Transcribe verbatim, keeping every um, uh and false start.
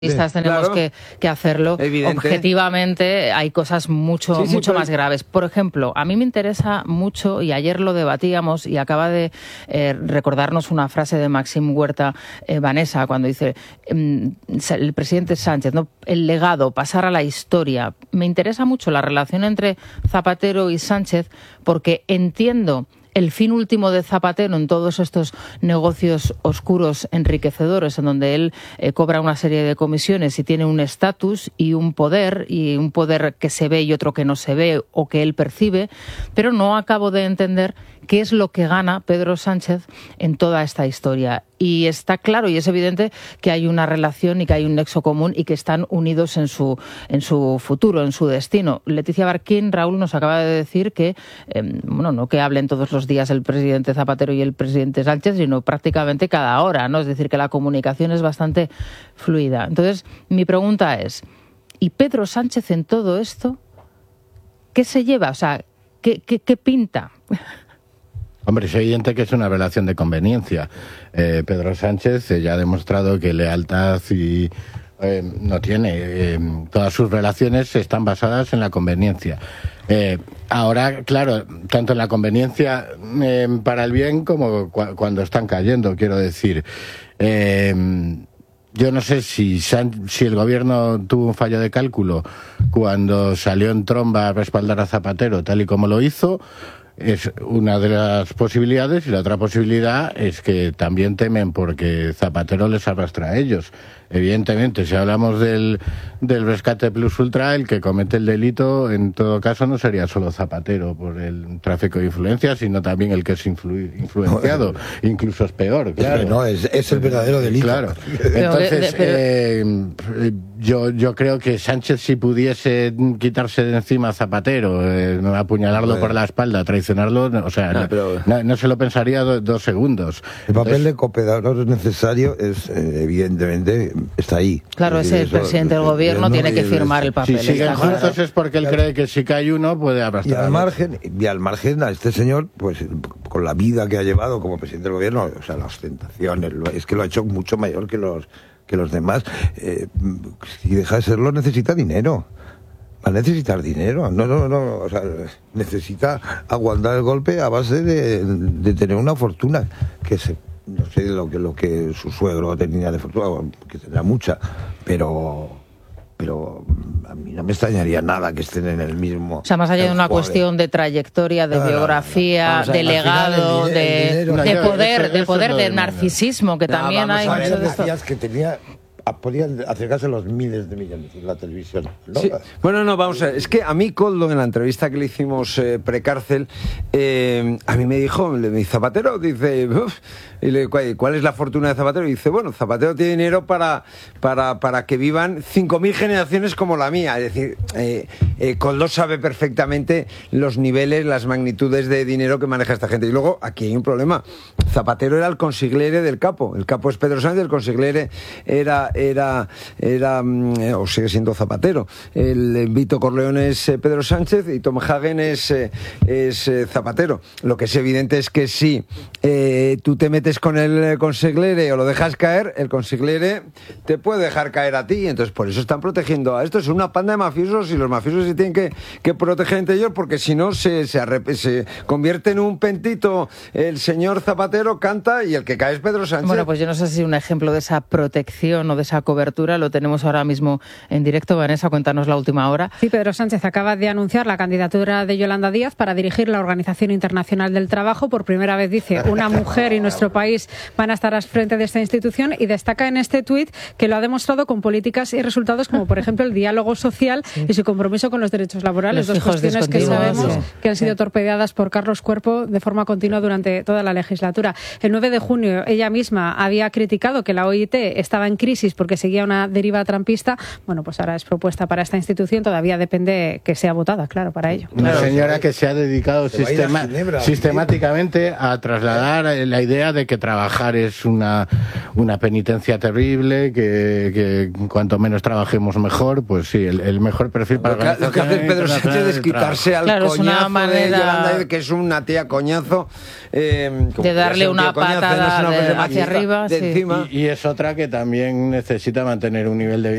Tenemos claro. que, que hacerlo. Evidente. Objetivamente hay cosas mucho, sí, sí, mucho más graves. Por ejemplo, a mí me interesa mucho, y ayer lo debatíamos, y acaba de eh, recordarnos una frase de Maxim Huerta, eh, Vanessa, cuando dice eh, el presidente Sánchez, ¿no? El legado, pasar a la historia. Me interesa mucho la relación entre Zapatero y Sánchez, porque entiendo el fin último de Zapatero en todos estos negocios oscuros enriquecedores, en donde él eh, cobra una serie de comisiones y tiene un estatus y un poder, y un poder que se ve y otro que no se ve o que él percibe, pero no acabo de entender qué es lo que gana Pedro Sánchez en toda esta historia. Y está claro y es evidente que hay una relación y que hay un nexo común y que están unidos en su, en su futuro, en su destino. Leticia Barquín, Raúl, nos acaba de decir que, eh, bueno, no que hablen todos los días el presidente Zapatero y el presidente Sánchez, sino prácticamente cada hora, ¿no? Es decir, que la comunicación es bastante fluida. Entonces, mi pregunta es, ¿y Pedro Sánchez en todo esto qué se lleva? O sea, ¿qué, qué, qué pinta? Hombre, es evidente que es una relación de conveniencia. Eh, Pedro Sánchez eh, ya ha demostrado que lealtad y eh, no tiene. Eh, todas sus relaciones están basadas en la conveniencia. Eh, ahora, claro, tanto en la conveniencia eh, para el bien como cu- cuando están cayendo, quiero decir. Eh, Yo no sé si, si el gobierno tuvo un fallo de cálculo cuando salió en tromba a respaldar a Zapatero, tal y como lo hizo. Es una de las posibilidades, y la otra posibilidad es que también temen porque Zapatero les arrastra a ellos. Evidentemente, si hablamos del, del rescate plus ultra, el que comete el delito, en todo caso, no sería solo Zapatero por el tráfico de influencias, sino también el que es influ, influenciado. No, Incluso es peor, claro. No, es, es el verdadero delito. Claro. Entonces, eh, yo, yo creo que Sánchez, si pudiese quitarse de encima a Zapatero, eh, apuñalarlo por la espalda, traicionarlo, o sea, no, pero... no, no se lo pensaría do, dos segundos. El papel Entonces, de cooperador necesario es, eh, evidentemente, está ahí. Claro, es el presidente del gobierno, no, tiene que firmar el papel. Si siguen juntos es porque él cree que si cae uno puede arrastrar. Y al margen, y al margen a este señor, pues con la vida que ha llevado como presidente del gobierno, o sea, la ostentación, es que lo ha hecho mucho mayor que los que los demás. Eh, si deja de serlo, necesita dinero. Va a necesitar dinero. No, no, no. O sea, necesita aguantar el golpe a base de, de tener una fortuna que se. No sé lo que lo que su suegro tenía de fortuna, que tendrá mucha, pero pero a mí no me extrañaría nada que estén en el mismo. O sea, más allá de una cuestión de trayectoria, de no, biografía, no, no. de legado, el, el de, dinero, de no, poder, eso, de poder, de narcisismo, que no, también hay mucho de esto. Que tenía podían acercarse a los miles de millones en la televisión, ¿no? Sí. Bueno, no, vamos a ver. Es que a mí Koldo, en la entrevista que le hicimos eh, precárcel, eh, a mí me dijo, me dice, Zapatero, dice, uf, y le, ¿cuál es la fortuna de Zapatero? Y dice, bueno, Zapatero tiene dinero para, para, para que vivan cinco mil generaciones como la mía. Es decir, eh, eh, Koldo sabe perfectamente los niveles, las magnitudes de dinero que maneja esta gente. Y luego, aquí hay un problema. Zapatero era el consigliere del capo. El capo es Pedro Sánchez, el consigliere era era, era o sigue siendo Zapatero. El Vito Corleone es eh, Pedro Sánchez y Tom Hagen es, eh, es eh, Zapatero. Lo que es evidente es que si eh, tú te metes con el consigliere o lo dejas caer, el consigliere te puede dejar caer a ti. Entonces, por eso están protegiendo a esto. Es una panda de mafiosos y los mafiosos se tienen que, que proteger entre ellos, porque si no se, se, arrep- se convierte en un pentito. El señor Zapatero canta y el que cae es Pedro Sánchez. Bueno, pues yo no sé si un ejemplo de esa protección o de esa cobertura lo tenemos ahora mismo en directo. Vanessa, cuéntanos la última hora. Sí, Pedro Sánchez acaba de anunciar la candidatura de Yolanda Díaz para dirigir la Organización Internacional del Trabajo. Por primera vez, dice, una mujer y nuestro país van a estar al frente de esta institución, y destaca en este tuit que lo ha demostrado con políticas y resultados como, por ejemplo, el diálogo social sí. y su compromiso con los derechos laborales. Los dos cuestiones que sabemos sí. que han sido sí. torpedeadas por Carlos Cuerpo de forma continua durante toda la legislatura. El nueve de junio ella misma había criticado que la O I T estaba en crisis porque seguía una deriva trampista. Bueno, pues ahora es propuesta para esta institución. Todavía depende que sea votada, claro, para ello. Una señora que se ha dedicado sistema, Ginebra, sistemáticamente a trasladar la idea de que trabajar es una, una penitencia terrible, que, que cuanto menos trabajemos mejor. Pues sí, el, el mejor perfil para lo que, lo que hace Pedro Sánchez es quitarse al claro, coñazo es una manera... de Yolanda, que es una tía coñazo, eh, de darle una coñazo, patada no es una de, de hacia arriba de sí. encima. Y, y es otra que también necesita mantener un nivel de vida